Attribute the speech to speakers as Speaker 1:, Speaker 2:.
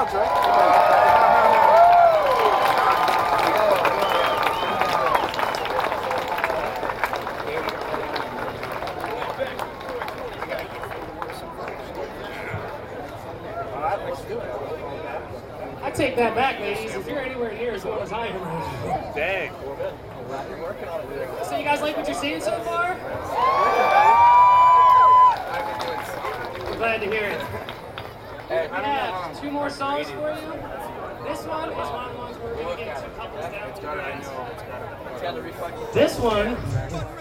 Speaker 1: I take that back, ladies. If you're anywhere near as well as I am.
Speaker 2: Dang.
Speaker 1: So you guys like what you're seeing so far? I'm glad to hear it. I have 2 more songs for you. This one is one of the ones where we're going to get 2 couples down to the dance. This one